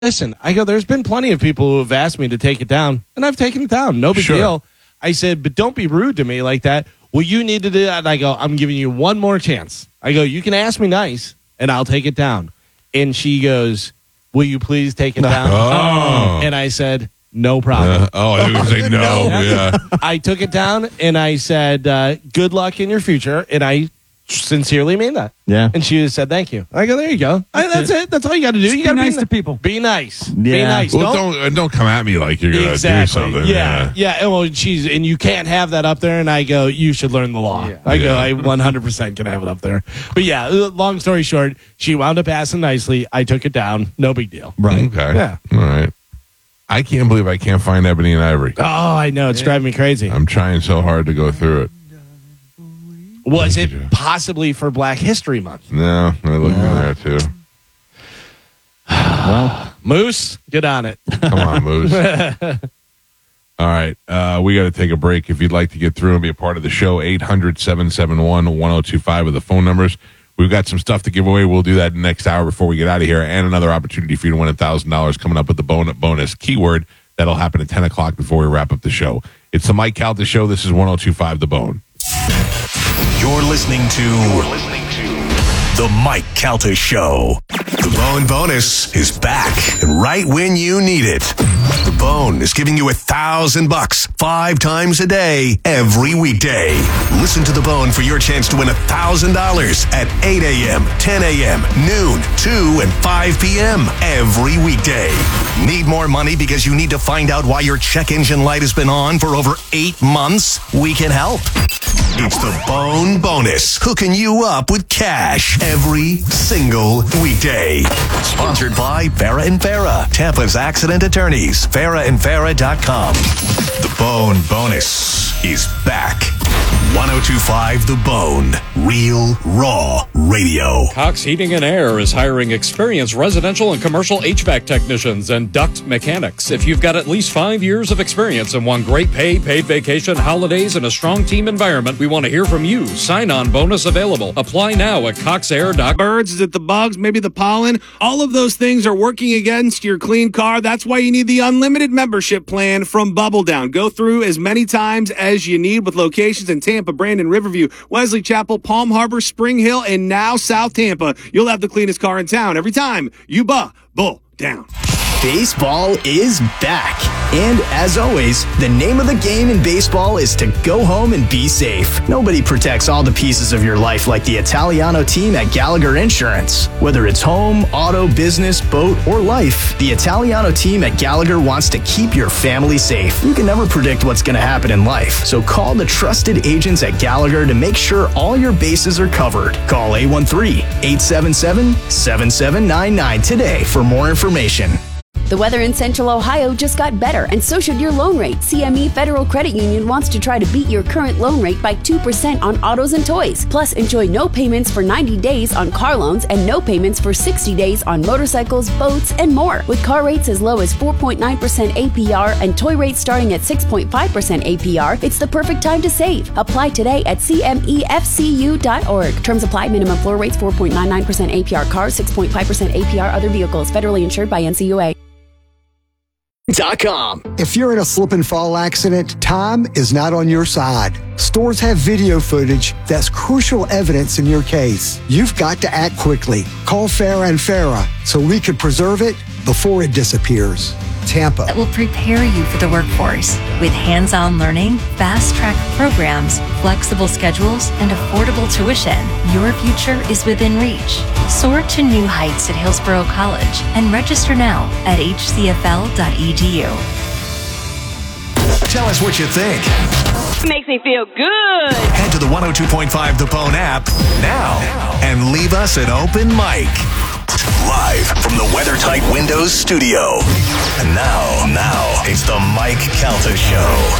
listen, I go, there's been plenty of people who have asked me to take it down, and I've taken it down. No big deal. I said, but don't be rude to me like that. Well, you need to do that. And I go, I'm giving you one more chance. I go, you can ask me nice, and I'll take it down. And she goes, will you please take it down? Oh. And I said, no problem. I was going to say no. Yeah. I took it down, and I said, good luck in your future. And I sincerely mean that. Yeah. And she just said, thank you. I go, there you go. That's it. That's all you got to do. Just you got to be nice to people. Be nice. Yeah. Be nice. Well, don't come at me like you're going to do something. Yeah. And well, and you can't have that up there. And I go, you should learn the law. Yeah. I go, I 100% can have it up there. But yeah, long story short, she wound up asking nicely. I took it down. No big deal. Right. Okay. Yeah. All right. I can't believe I can't find Ebony and Ivory. Oh, I know. It's driving me crazy. I'm trying so hard to go through it. Was it possibly for Black History Month? No, I look in there too. Well, Moose, get on it. Come on, Moose. All right. We got to take a break. If you'd like to get through and be a part of the show, 800-771-1025 are the phone numbers. We've got some stuff to give away. We'll do that next hour before we get out of here, and another opportunity for you to win $1,000 coming up with the bonus keyword. That'll happen at 10 o'clock before we wrap up the show. It's the Mike Calta Show. This is 102.5 The Bone. You're listening to The Mike Calta Show. The Bone Bonus is back and right when you need it. The Bone is giving you $1,000 5 times a day, every weekday. Listen to The Bone for your chance to win $1,000 at 8 a.m., 10 a.m., noon, 2, and 5 p.m. every weekday. Need more money because you need to find out why your check engine light has been on for over 8 months? We can help. It's the Bone Bonus, hooking you up with cash every single weekday. Sponsored by Farah and Farah, Tampa's accident attorneys. FarahandFarah.com. The Bone Bonus is back. 102.5 The Bone. Real, raw radio. Cox Heating and Air is hiring experienced residential and commercial HVAC technicians and duct mechanics. If you've got at least 5 years of experience and want great pay, paid vacation, holidays, and a strong team environment, we want to hear from you. Sign-on bonus available. Apply now at coxair.com. Birds, is it the bugs, maybe the pollen? All of those things are working against your clean car. That's why you need the unlimited membership plan from Bubble Down. Go through as many times as you need with locations in Tampa, Brandon, Riverview, Wesley Chapel, Palm Harbor, Spring Hill, and now South Tampa. You'll have the cleanest car in town every time you Bubble Down. Baseball is back. And as always, the name of the game in baseball is to go home and be safe. Nobody protects all the pieces of your life like the Italiano team at Gallagher Insurance. Whether it's home, auto, business, boat, or life, the Italiano team at Gallagher wants to keep your family safe. You can never predict what's going to happen in life, so call the trusted agents at Gallagher to make sure all your bases are covered. Call 813-877-7799 today for more information. The weather in Central Ohio just got better, and so should your loan rate. CME Federal Credit Union wants to try to beat your current loan rate by 2% on autos and toys. Plus, enjoy no payments for 90 days on car loans and no payments for 60 days on motorcycles, boats, and more. With car rates as low as 4.9% APR and toy rates starting at 6.5% APR, it's the perfect time to save. Apply today at CMEFCU.org. Terms apply. Minimum floor rates 4.99% APR cars, 6.5% APR other vehicles. Federally insured by NCUA. If you're in a slip and fall accident, time is not on your side. Stores have video footage that's crucial evidence in your case. You've got to act quickly. Call Farah and Farah so we can preserve it before it disappears. Tampa. That will prepare you for the workforce with hands-on learning, fast-track programs, flexible schedules, and affordable tuition. Your future is within reach. Soar to new heights at Hillsborough College and register now at hcfl.edu. Tell us what you think. It makes me feel good. Head to the 102.5 The Bone app now and leave us an open mic. Live from the WeatherTight Windows studio. And now, it's the Mike Calta Show.